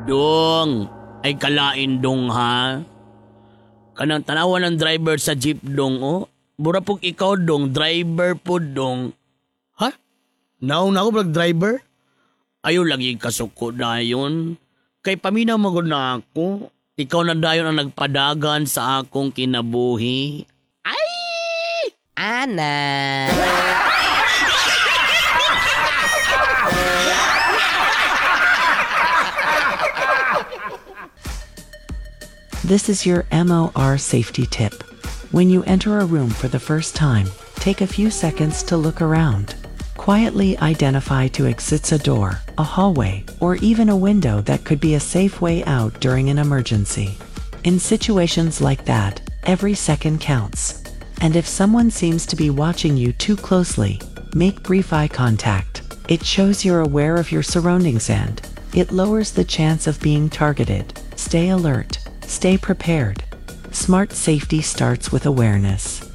Dong, ay kalain dong ha. Kanang tanawan ng driver sa jeep dong o. Mura pug ikaw dong, driver po dong. Ha? Naong na ako blag driver? Ayaw lagi kasuko dayon. Kay paminaw magod na ako. Ikaw na dayon ang nagpadagan sa akong kinabuhi. Ay! Ana. This is your MOR safety tip. When you enter a room for the first time, take a few seconds to look around. Quietly identify two exits: a door, a hallway, or even a window that could be a safe way out during an emergency. In situations like that, every second counts. And if someone seems to be watching you too closely, make brief eye contact. It shows you're aware of your surroundings and it lowers the chance of being targeted. Stay alert. Stay prepared. Smart safety starts with awareness.